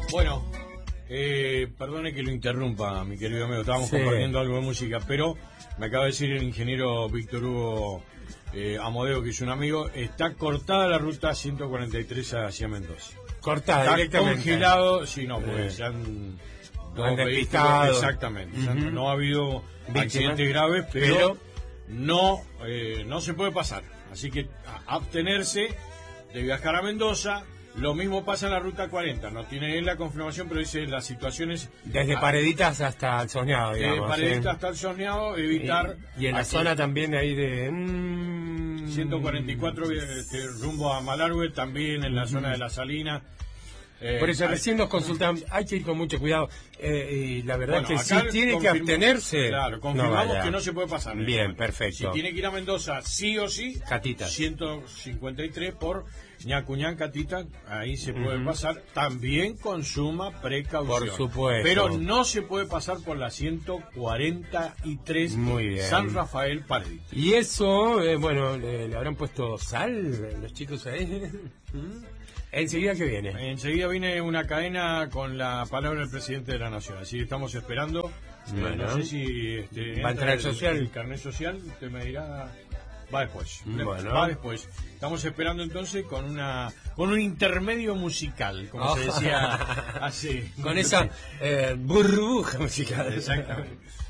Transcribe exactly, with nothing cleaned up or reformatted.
Bueno, eh, perdone que lo interrumpa, mi querido amigo, estábamos Sí. compartiendo algo de música, pero me acaba de decir el ingeniero Víctor Hugo eh, Amodeo, que es un amigo, está cortada la ruta ciento cuarenta y tres hacia Mendoza. Cortada Está directamente. congelado, sí, no, porque Eh. se han... Lo han dos despistado. vehículos, exactamente, se han- Ujú. no ha habido Víctimas. accidentes graves, pero, Pero- no eh, no se puede pasar. Así que a- abstenerse de viajar a Mendoza. Lo mismo pasa en la ruta cuarenta, no tiene la confirmación, pero dice las situaciones... Desde ah, Pareditas hasta el Soñado, de digamos. Pareditas ¿sí? hasta el Soñado, evitar... Y, y en la aquí, zona también de ahí de... mm, ciento cuarenta y cuatro este, rumbo a Malargüe, también en la zona de la Salina. Eh, Por eso hay- recién nos consultan, hay que ir con mucho cuidado. Eh, y la verdad Bueno, es que acá si tiene que confirmo- abstenerse... Claro, confirmamos vaya. que no se puede pasar. en este Bien, momento. perfecto. Si tiene que ir a Mendoza, sí o sí, Catitas. ciento cincuenta y tres por Ñacuñán, Catita, ahí se puede Ujú. pasar. También con suma precaución. Por supuesto. Pero no se puede pasar por la ciento cuarenta y tres Muy bien. San Rafael Paredita. Y eso, eh, bueno, le, le habrán puesto sal los chicos ahí. Enseguida que viene. Enseguida viene una cadena con la palabra del presidente de la Nación. Así que estamos esperando. Eh, Bueno. no sé si este, ¿Va a entrar el entra social? el carnet social. Usted me dirá. Va después. Bueno. Va después. Estamos esperando entonces con una con un intermedio musical, como Oh. se decía hace. Con esa eh, burbuja musical. Exactamente.